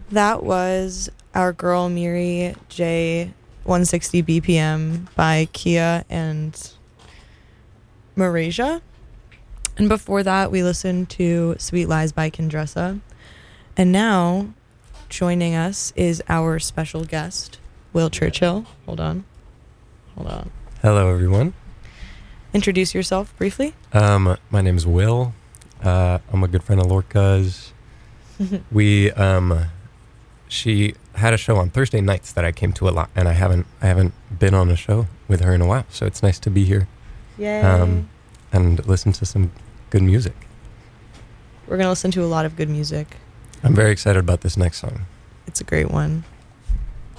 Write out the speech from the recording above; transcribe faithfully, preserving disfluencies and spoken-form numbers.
That was Our Girl Miri J one sixty B P M by Kia and Marasia. And before that, we listened to Sweet Lies by Kendressa. And now, joining us is our special guest, Will Churchill. Hold on. Hold on. Hello, everyone. Introduce yourself briefly. Um, my name is Will. Uh, I'm a good friend of Lorca's. we, um, she had a show on Thursday nights that I came to a lot, and I haven't, I haven't been on a show with her in a while, so it's nice to be here. Yay. Um, and listen to some good music. We're going to listen to a lot of good music. I'm very excited about this next song. It's a great one.